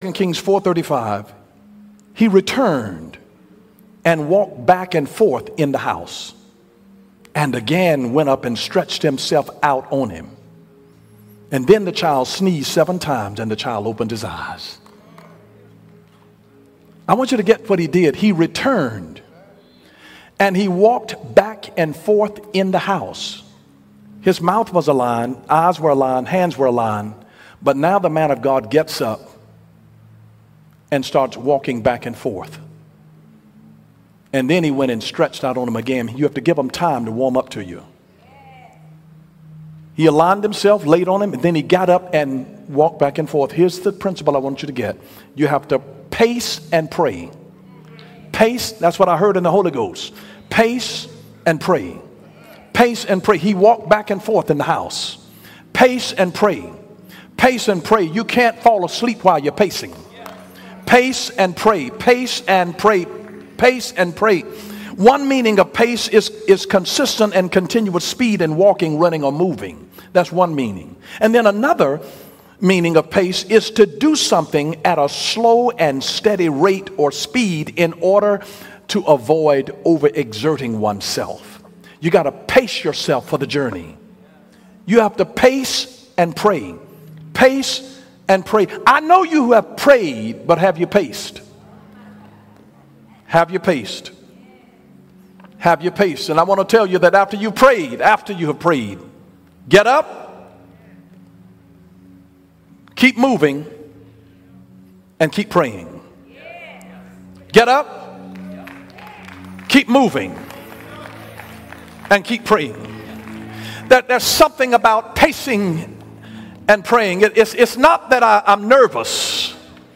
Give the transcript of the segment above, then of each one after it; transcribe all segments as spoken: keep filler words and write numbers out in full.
Second Kings four thirty-five, he returned and walked back and forth in the house, and again went up and stretched himself out on him. And then the child sneezed seven times, and the child opened his eyes. I want you to get what he did. He returned and he walked back and forth in the house. His mouth was aligned, eyes were aligned, hands were aligned. But now the man of God gets up and starts walking back and forth. And then he went and stretched out on him again. You have to give him time to warm up to you. He aligned himself, laid on him, and then he got up and walked back and forth. Here's the principle I want you to get. You have to pace and pray. Pace, that's what I heard in the Holy Ghost. Pace and pray. Pace and pray. He walked back and forth in the house. Pace and pray. Pace and pray. You can't fall asleep while you're pacing. Pace and pray. Pace and pray. Pace and pray. One meaning of pace is, is consistent and continuous speed in walking, running, or moving. That's one meaning. And then another meaning of pace is to do something at a slow and steady rate or speed in order to avoid overexerting oneself. You got to pace yourself for the journey. You have to pace and pray. Pace and pray. I know you who have prayed, but have you paced? Have you paced? Have you paced? And I want to tell you that after you prayed, after you have prayed, get up, keep moving, and keep praying. Get up, keep moving, and keep praying. That there's something about pacing and praying. It, it's, it's not that I, I'm nervous,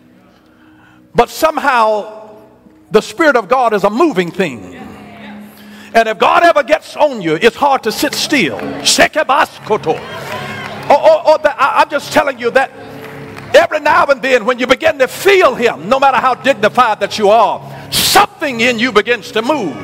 but somehow the Spirit of God is a moving thing. And if God ever gets on you, it's hard to sit still. Shekebaskoto. Or, or, or the, I, I'm just telling you that every now and then when you begin to feel Him, no matter how dignified that you are, something in you begins to move.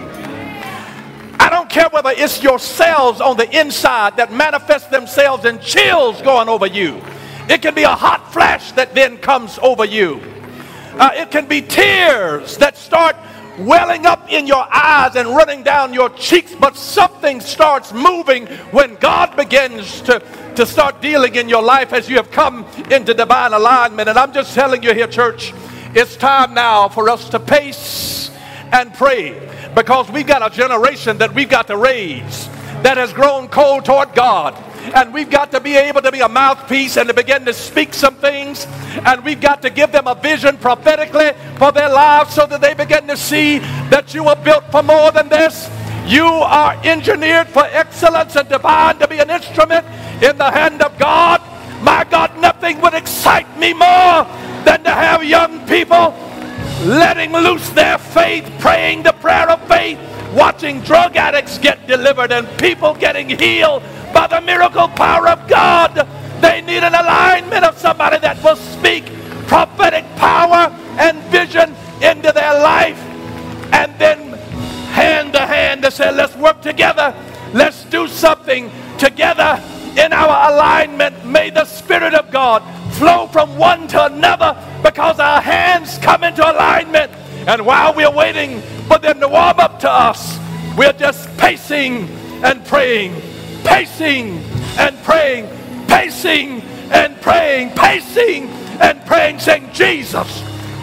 I don't care whether it's your cells on the inside that manifest themselves in chills going over you. It can be a hot flash that then comes over you. Uh, it can be tears that start welling up in your eyes and running down your cheeks, but something starts moving when God begins to, to start dealing in your life as you have come into divine alignment. And I'm just telling you here, church, it's time now for us to pace and pray, because we've got a generation that we've got to raise that has grown cold toward God. And we've got to be able to be a mouthpiece and to begin to speak some things. And we've got to give them a vision prophetically for their lives so that they begin to see that you are built for more than this. You are engineered for excellence and divine to be an instrument in the hand of God. My God, nothing would excite me more than to have young people letting loose their faith, praying the prayer of faith, watching drug addicts get delivered and people getting healed by the miracle power of God. They need an alignment of somebody that will speak prophetic power and vision into their life, and then hand to hand to say, let's work together, let's do something together in our alignment. May the Spirit of God flow from one to another, because our hands come into alignment, and while we're waiting for them to warm up to us, we're just pacing and praying. Pacing and praying, pacing and praying, pacing and praying, saying, Jesus,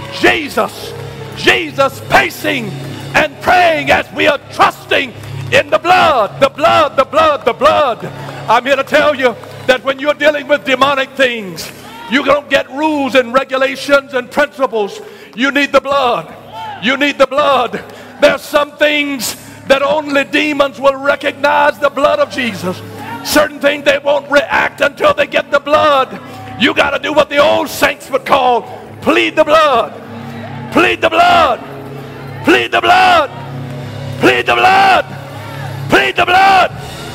Jesus, Jesus, pacing and praying as we are trusting in the blood, the blood, the blood, the blood. I'm here to tell you that when you're dealing with demonic things, you don't get rules and regulations and principles. You need the blood. You need the blood. There's some things that only demons will recognize the blood of Jesus. Certain things they won't react until they get the blood. You got to do what the old saints would call plead the blood. Plead the blood. Plead the blood. Plead the blood. Plead the blood.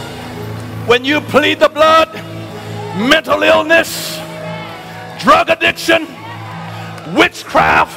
When you plead the blood, mental illness, drug addiction, witchcraft,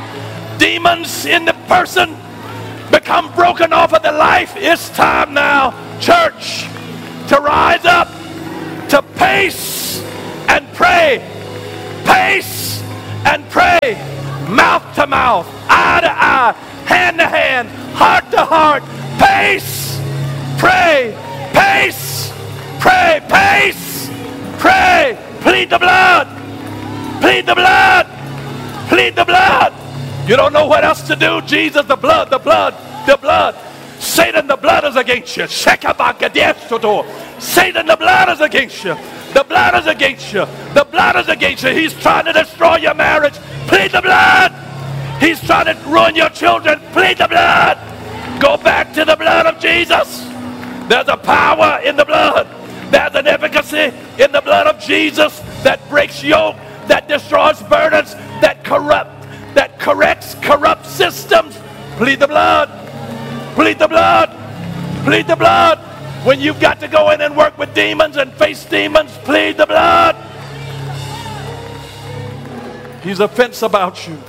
demons in the person become broken off of the life. It's time now, church, to rise up, to pace and pray, pace and pray mouth to mouth, eye to eye, hand to hand, heart to heart. Pace. Pray. Pace. Pray. Pace. Pray. Plead the blood. Plead the blood. Plead the blood. You don't know what else to do. Jesus, the blood, the blood, the blood. Satan, the blood is against you. Satan, the blood is against you. The blood is against you. The blood is against you. He's trying to destroy your marriage. Plead the blood. He's trying to ruin your children. Plead the blood. Go back to the blood of Jesus. There's a power in the blood. There's an efficacy in the blood of Jesus that breaks yoke, that destroys burdens, that corrupt, that corrects corrupt systems. Plead the blood. Plead the blood. Plead the blood. When you've got to go in and work with demons and face demons, plead the blood. He's a fence about you.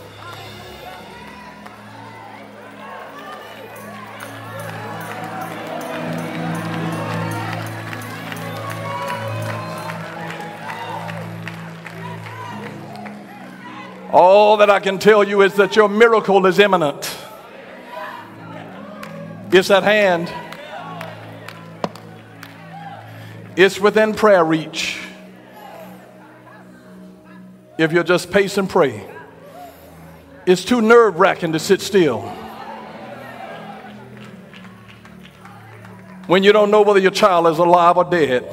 All that I can tell you is that your miracle is imminent. It's at hand. It's within prayer reach. If you'll just pace and pray. It's too nerve-wracking to sit still. When you don't know whether your child is alive or dead,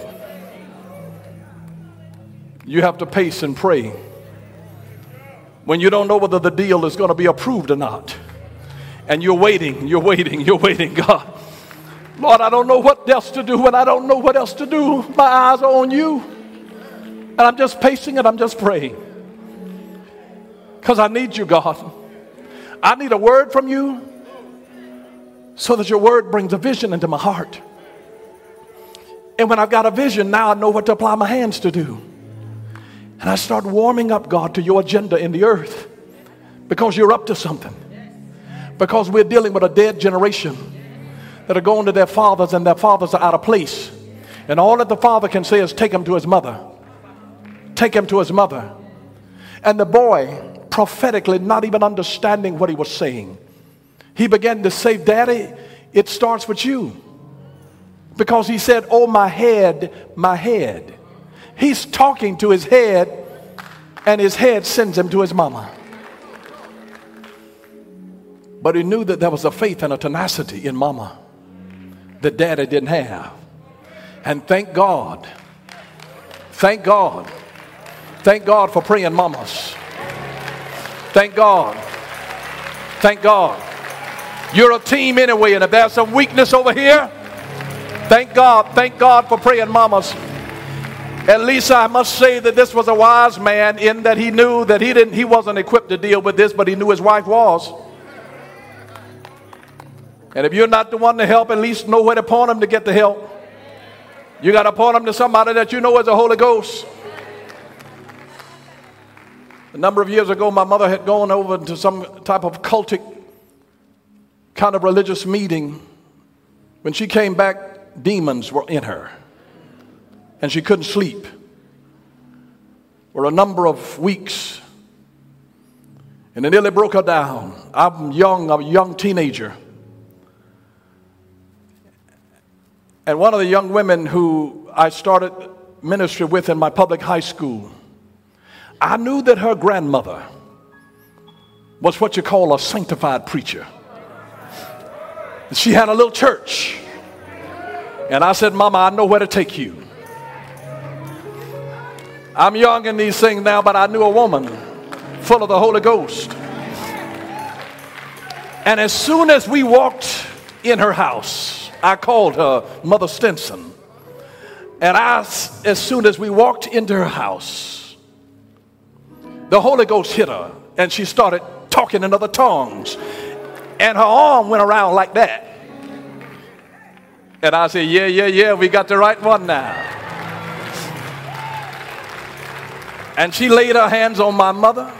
you have to pace and pray. When you don't know whether the deal is going to be approved or not, and you're waiting, you're waiting, you're waiting, God. Lord, I don't know what else to do, and I don't know what else to do. My eyes are on you. And I'm just pacing and I'm just praying. Because I need you, God. I need a word from you so that your word brings a vision into my heart. And when I've got a vision, now I know what to apply my hands to do. And I start warming up, God, to your agenda in the earth. Because you're up to something. Because we're dealing with a dead generation that are going to their fathers, and their fathers are out of place. And all that the father can say is take him to his mother. Take him to his mother. And the boy, prophetically not even understanding what he was saying, he began to say, Daddy, it starts with you. Because he said, oh, my head, my head. He's talking to his head, and his head sends him to his mama. But he knew that there was a faith and a tenacity in mama that daddy didn't have. And thank God. Thank God. Thank God for praying mamas. Thank God. Thank God. You're a team anyway, and if there's some weakness over here, thank God. Thank God for praying mamas. At least I must say that this was a wise man in that he knew that he didn't he wasn't equipped to deal with this, but he knew his wife was. And if you're not the one to help, at least know where to point him to get the help. You got to point him to somebody that you know is the Holy Ghost. A number of years ago, my mother had gone over to some type of cultic kind of religious meeting. When she came back, demons were in her. And she couldn't sleep for a number of weeks. And it nearly broke her down. I'm young, I'm a young teenager. And one of the young women who I started ministry with in my public high school, I knew that her grandmother was what you call a sanctified preacher. She had a little church. And I said, Mama, I know where to take you. I'm young in these things now, but I knew a woman full of the Holy Ghost. And as soon as we walked in her house, I called her Mother Stinson. And I, as soon as we walked into her house, the Holy Ghost hit her, and she started talking in other tongues. And her arm went around like that. And I said, yeah, yeah, yeah, we got the right one now. And she laid her hands on my mother,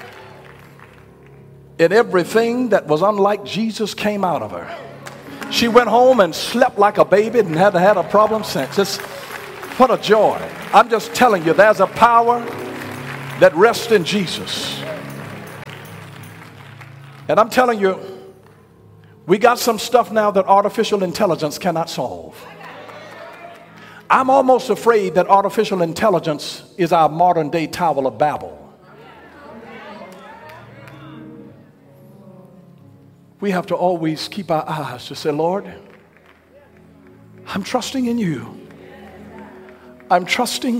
and everything that was unlike Jesus came out of her. She went home and slept like a baby and hadn't had a problem since. It's, what a joy. I'm just telling you, there's a power that rests in Jesus. And I'm telling you, we got some stuff now that artificial intelligence cannot solve. I'm almost afraid that artificial intelligence is our modern day Tower of Babel. We have to always keep our eyes to say, Lord, I'm trusting in you. I'm trusting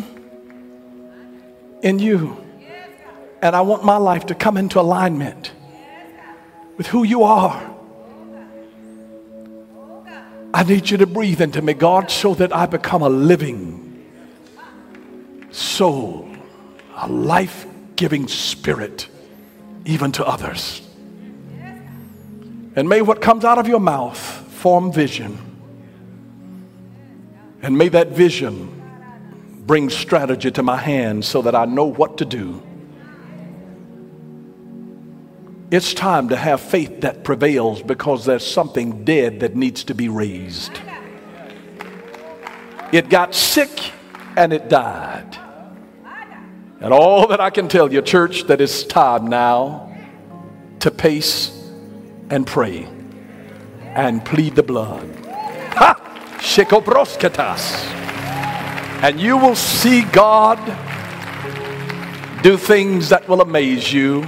in you. And I want my life to come into alignment with who you are. I need you to breathe into me, God, so that I become a living soul, a life-giving spirit, even to others. And may what comes out of your mouth form vision. And may that vision bring strategy to my hands so that I know what to do. It's time to have faith that prevails because there's something dead that needs to be raised. It got sick and it died. And all that I can tell you, church, that it's time now to pace and pray and plead the blood. Ha! Shekobroskatas. And you will see God do things that will amaze you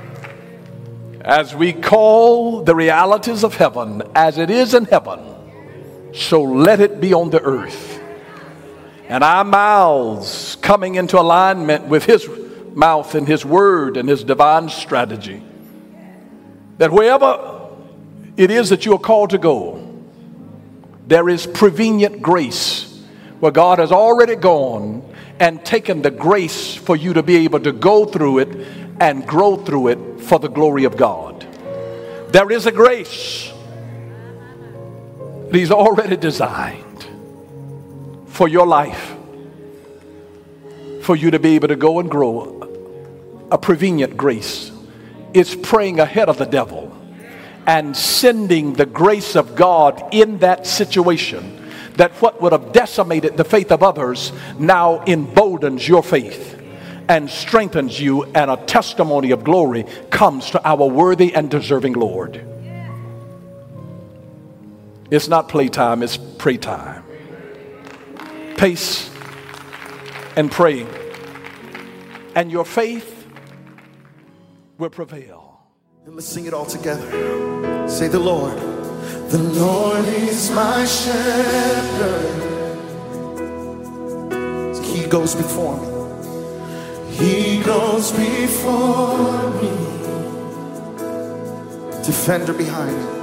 as we call the realities of heaven as it is in heaven. So let it be on the earth. And our mouths coming into alignment with his mouth and his word and his divine strategy. That wherever it is that you are called to go, there is prevenient grace where God has already gone and taken the grace for you to be able to go through it and grow through it for the glory of God. There is a grace that he's already designed for your life, for you to be able to go and grow. A prevenient grace. It's praying ahead of the devil and sending the grace of God in that situation, that what would have decimated the faith of others now emboldens your faith and strengthens you, and a testimony of glory comes to our worthy and deserving Lord. It's not playtime, it's pray time. Pace and pray, and your faith will prevail. And let's sing it all together. Say, the Lord. The Lord is my shepherd. He goes before me. He goes before me. Defender behind me.